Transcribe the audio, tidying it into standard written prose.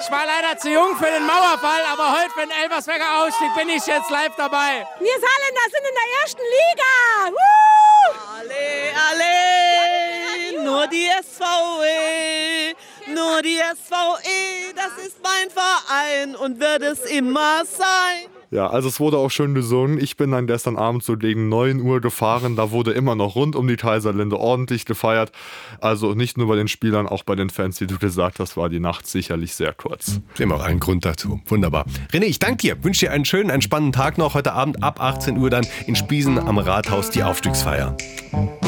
Ich war leider zu jung für den Mauerfall, aber heute für den Elversberger Ausstieg bin ich jetzt live dabei. Wir Saarländer sind in der ersten Liga. Woo! Alle, nur die SVE, nur die SVE, das ist mein Verein und wird es immer sein. Ja, also es wurde auch schön gesungen. Ich bin dann gestern Abend so gegen 9 Uhr gefahren. Da wurde immer noch rund um die Kaiserlinde ordentlich gefeiert. Also nicht nur bei den Spielern, auch bei den Fans, wie du gesagt hast, war die Nacht sicherlich sehr kurz. Immer auch einen Grund dazu. Wunderbar. René, ich danke dir. Wünsche dir einen schönen, entspannten Tag noch. Heute Abend ab 18 Uhr dann in Spiesen am Rathaus die Aufstiegsfeier.